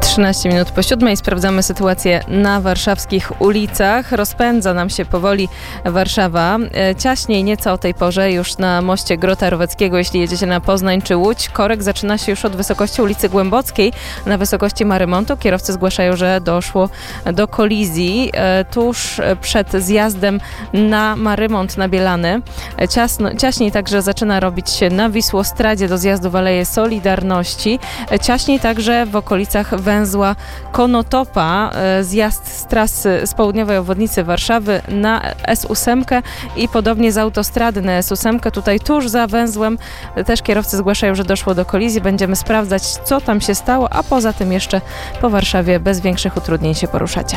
13 minut po 7 sprawdzamy sytuację na warszawskich ulicach. Rozpędza nam się powoli Warszawa. Ciaśniej nieco o tej porze już na moście Grota Roweckiego, jeśli jedziecie na Poznań czy Łódź. Korek zaczyna się już od wysokości ulicy Głębockiej. Na wysokości Marymontu kierowcy zgłaszają, że doszło do kolizji tuż przed zjazdem na Marymont na Bielany. Ciaśniej także zaczyna robić się na Wisłostradzie do zjazdu w Aleję Solidarności. Ciaśniej także w okolicach węzła Konotopa, zjazd z trasy z południowej obwodnicy Warszawy na S8 i podobnie z autostrady na S8. Tutaj tuż za węzłem też kierowcy zgłaszają, że doszło do kolizji. Będziemy sprawdzać, co tam się stało, a poza tym jeszcze po Warszawie bez większych utrudnień się poruszacie.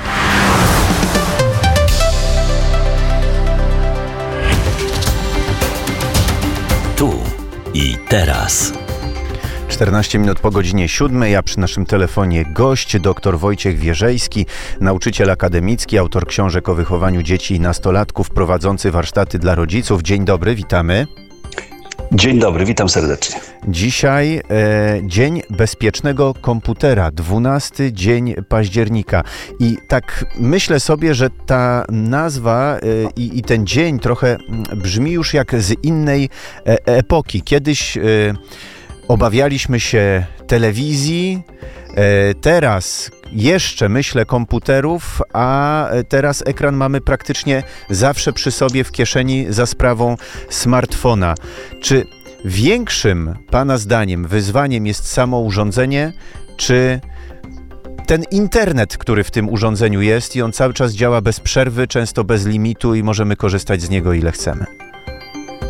Tu i teraz. 14 minut po godzinie 7, a przy naszym telefonie gość, dr Wojciech Wierzejski, nauczyciel akademicki, autor książek o wychowaniu dzieci i nastolatków, prowadzący warsztaty dla rodziców. Dzień dobry, witamy. Dzień dobry, witam serdecznie. Dzisiaj Dzień Bezpiecznego Komputera, 12 dzień października. I tak myślę sobie, że ta nazwa i ten dzień trochę brzmi już jak z innej epoki. Kiedyś obawialiśmy się telewizji, teraz jeszcze myślę komputerów, a teraz ekran mamy praktycznie zawsze przy sobie w kieszeni za sprawą smartfona. Czy większym, Pana zdaniem, wyzwaniem jest samo urządzenie, czy ten internet, który w tym urządzeniu jest i on cały czas działa bez przerwy, często bez limitu i możemy korzystać z niego ile chcemy?